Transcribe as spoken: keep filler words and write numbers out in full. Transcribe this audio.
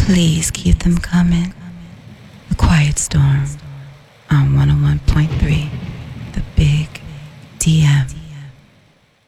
Please keep them coming. The Quiet Storm on one oh one point three.